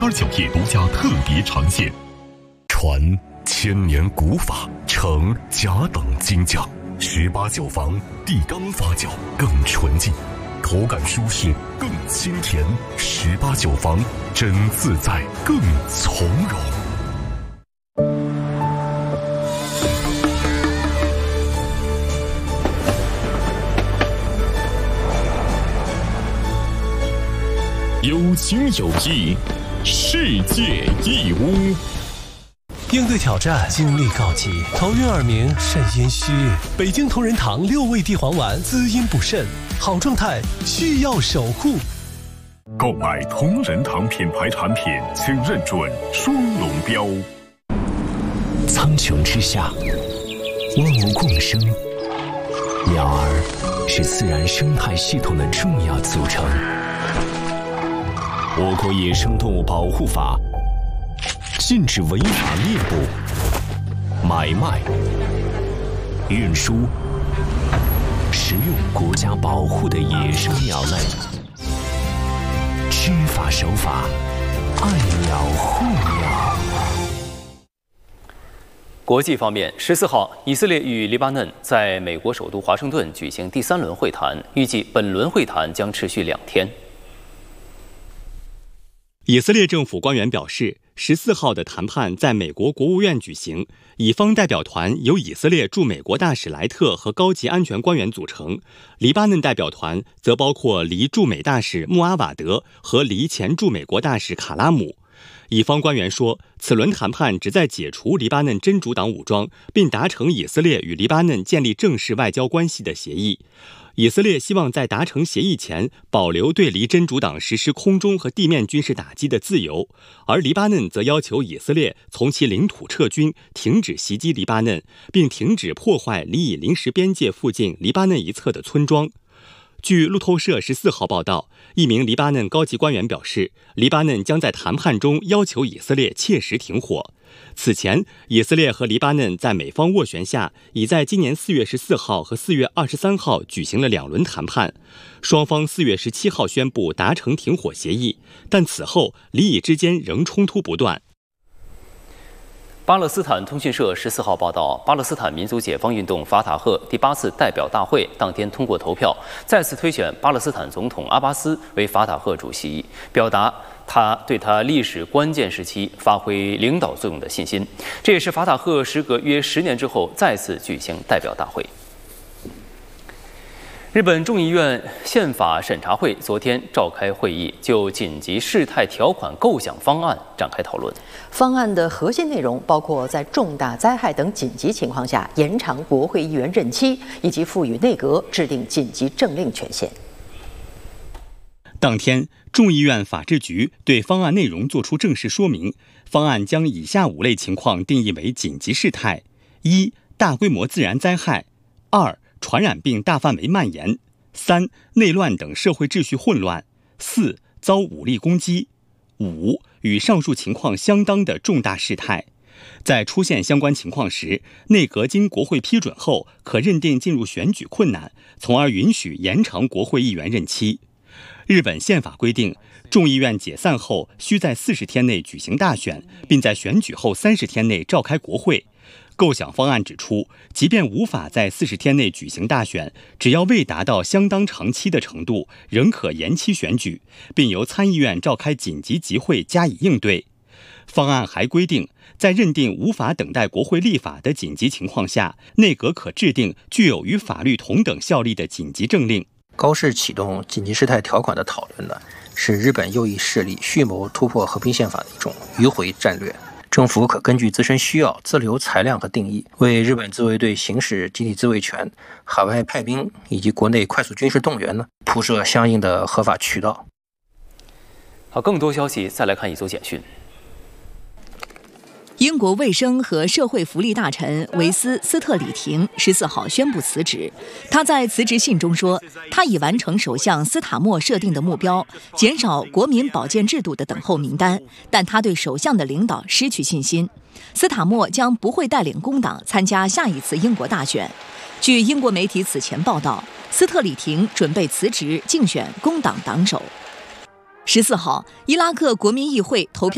酒业独家特别呈现，传千年古法，承甲等精匠，18酒坊地缸发酵更纯净，口感舒适更清甜，18酒坊真自在更从容。有情有义，世界义乌。 应对挑战，精力告急，头晕耳鸣，肾阴虚。北京同仁堂6味地黄丸滋阴补肾，好状态需要守护。 购买同仁堂品牌产品，请认准双龙标。 苍穹之下，万物共生，鸟儿是自然生态系统的重要组成。我国野生动物保护法禁止违法猎捕、买卖、运输、食用国家保护的野生鸟类。知法守法，爱鸟护鸟。 国际方面，14号，以色列与黎巴嫩在美国首都华盛顿举行第3轮会谈，预计本轮会谈将持续2天。 以色列政府官员表示，14号的谈判在美国国务院举行，以方代表团由以色列驻美国大使莱特和高级安全官员组成，黎巴嫩代表团则包括黎驻美大使穆阿瓦德和黎前驻美国大使卡拉姆。以方官员说，此轮谈判旨在解除黎巴嫩真主党武装，并达成以色列与黎巴嫩建立正式外交关系的协议。以色列希望在达成协议前保留对黎真主党实施空中和地面军事打击的自由，而黎巴嫩则要求以色列从其领土撤军，停止袭击黎巴嫩，并停止破坏黎以临时边界附近黎巴嫩一侧的村庄。据路透社14号报道，一名黎巴嫩高级官员表示，黎巴嫩将在谈判中要求以色列切实停火。此前，以色列和黎巴嫩在美方斡旋下，已在今年4月14号和4月23号举行了2轮谈判。双方4月17号宣布达成停火协议，但此后黎以之间仍冲突不断。 巴勒斯坦通讯社14号报道，巴勒斯坦民族解放运动法塔赫第8次代表大会当天通过投票，再次推选巴勒斯坦总统阿巴斯为法塔赫主席，表达他对他历史关键时期发挥领导作用的信心。这也是法塔赫时隔约10年之后再次举行代表大会。日本众议院宪法审查会昨天召开会议，就紧急事态条款构想方案展开讨论。 方案的核心内容包括在重大灾害等紧急情况下延长国会议员任期，以及赋予内阁制定紧急政令权限。 当天，众议院法制局对方案内容作出正式说明。方案将以下5类情况定义为紧急事态：1、大规模自然灾害；2、传染病大范围蔓延；3、内乱等社会秩序混乱；4、遭武力攻击；5、与上述情况相当的重大事态。在出现相关情况时，内阁经国会批准后，可认定进入选举困难，从而允许延长国会议员任期。日本宪法规定，众议院解散后需在40天内举行大选，并在选举后30天内召开国会。构想方案指出，即便无法在40天内举行大选，只要未达到相当长期的程度，仍可延期选举，并由参议院召开紧急集会加以应对。方案还规定，在认定无法等待国会立法的紧急情况下，内阁可制定具有与法律同等效力的紧急政令。 高市启动紧急事态条款的讨论呢，是日本右翼势力蓄谋突破和平宪法的一种迂回战略。政府可根据自身需要自留裁量和定义，为日本自卫队行使集体自卫权、海外派兵以及国内快速军事动员呢，铺设相应的合法渠道。 好，更多消息再来看一组简讯。 英国卫生和社会福利大臣维斯斯特里廷14号宣布辞职。他在辞职信中说，他已完成首相斯塔默设定的目标，减少国民保健制度的等候名单，但他对首相的领导失去信心。斯塔默将不会带领工党参加下一次英国大选。据英国媒体此前报道，斯特里廷准备辞职竞选工党党首。14号，伊拉克国民议会投票